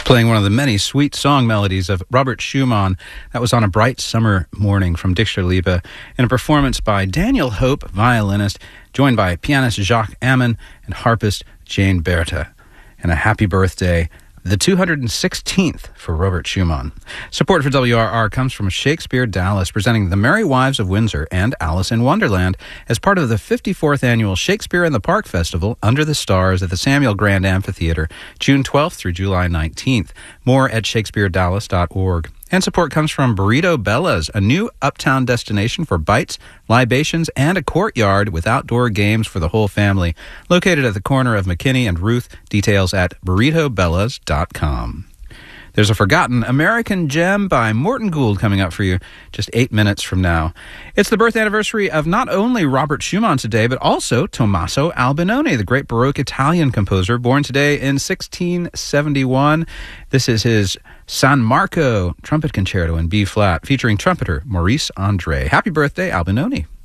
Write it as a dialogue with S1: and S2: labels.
S1: Playing one of the many sweet song melodies of Robert Schumann. That was On a Bright Summer Morning from Dichterliebe, in a performance by Daniel Hope, violinist, joined by pianist Jacques Ammon and harpist Jane Bertha. And a happy birthday, the 216th for Robert Schumann. Support for WRR comes from Shakespeare Dallas, presenting The Merry Wives of Windsor and Alice in Wonderland as part of the 54th annual Shakespeare in the Park Festival Under the Stars at the Samuel Grand Amphitheater, June 12th through July 19th. More at shakespearedallas.org. And support comes from Burrito Bella's, a new uptown destination for bites, libations, and a courtyard with outdoor games for the whole family. Located at the corner of McKinney and Ruth. Details at burritobellas.com. There's a forgotten American gem by Morton Gould coming up for you just 8 minutes from now. It's the birth anniversary of not only Robert Schumann today, but also Tommaso Albinoni, the great Baroque Italian composer, born today in 1671. This is his San Marco trumpet concerto in B-flat, featuring trumpeter Maurice Andre. Happy birthday, Albinoni.